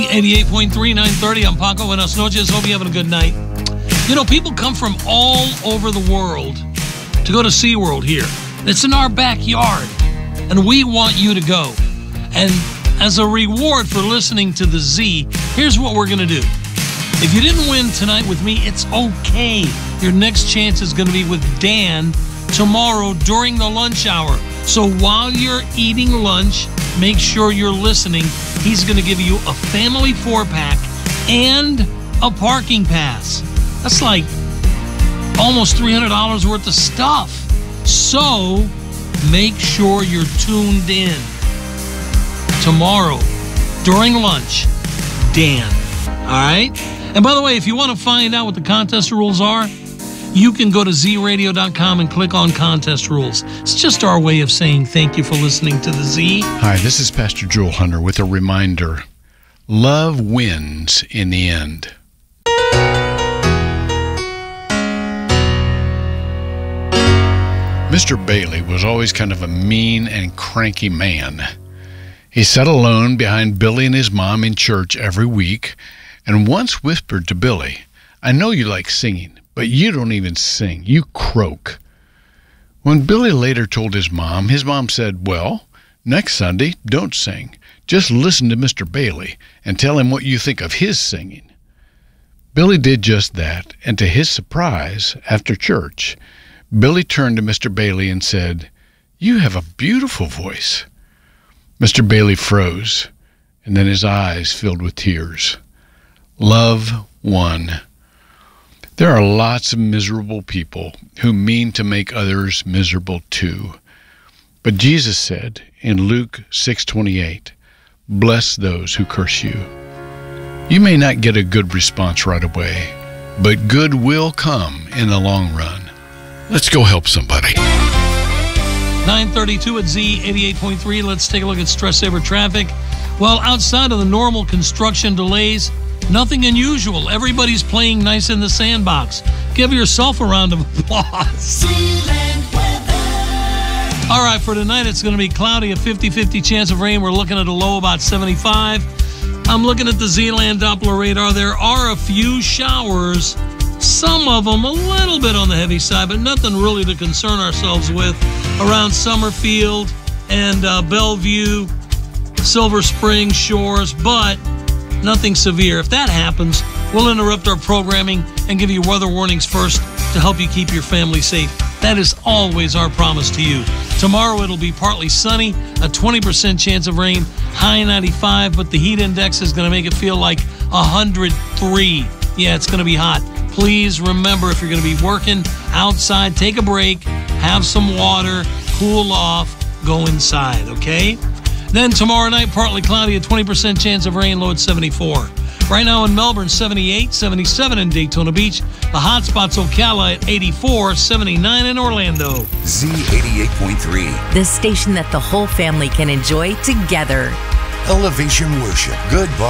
88.3, 930. I'm Paco. Buenas noches. Hope you're having a good night. You know, people come from all over the world to go to SeaWorld here. It's in our backyard, and we want you to go. And as a reward for listening to the Z, here's what we're going to do. If you didn't win tonight with me, it's okay. Your next chance is going to be with Dan tomorrow during the lunch hour. So while you're eating lunch, make sure you're listening. He's going to give you a family 4-pack and a parking pass. That's like almost $300 worth of stuff. So make sure you're tuned in tomorrow during lunch. Dan. All right? And by the way, if you want to find out what the contest rules are, you can go to zradio.com and click on contest rules. It's just our way of saying thank you for listening to the Z. Hi, this is Pastor Joel Hunter with a reminder. Love wins in the end. Mr. Bailey was always kind of a mean and cranky man. He sat alone behind Billy and his mom in church every week and once whispered to Billy, "I know you like singing, but you don't even sing. You croak." When Billy later told his mom said, "Well, next Sunday, don't sing. Just listen to Mr. Bailey and tell him what you think of his singing." Billy did just that, and to his surprise, after church, Billy turned to Mr. Bailey and said, "You have a beautiful voice." Mr. Bailey froze, and then his eyes filled with tears. Love won. There are lots of miserable people who mean to make others miserable too. But Jesus said in Luke 6:28, "Bless those who curse you." You may not get a good response right away, but good will come in the long run. Let's go help somebody. 932 at Z 88.3. Let's take a look at Stress Saver traffic. Well, outside of the normal construction delays, nothing unusual. Everybody's playing nice in the sandbox. Give yourself a round of applause. All right, for tonight, it's going to be cloudy, a 50-50 chance of rain. We're looking at a low about 75. I'm looking at the Zealand Doppler radar. There are a few showers, some of them a little bit on the heavy side, but nothing really to concern ourselves with around Summerfield and Bellevue, Silver Spring shores, but nothing severe. If that happens, we'll interrupt our programming and give you weather warnings first to help you keep your family safe. That is always our promise to you. Tomorrow it'll be partly sunny, a 20% chance of rain, high 95, but the heat index is going to make it feel like 103. Yeah, it's going to be hot. Please remember, if you're going to be working outside, take a break, have some water, cool off, go inside, okay? Then tomorrow night, partly cloudy, a 20% chance of rain, low at 74. Right now in Melbourne, 78, 77 in Daytona Beach. The hot spots, Ocala at 84, 79 in Orlando. Z88.3. The station that the whole family can enjoy together. Elevation Worship. Good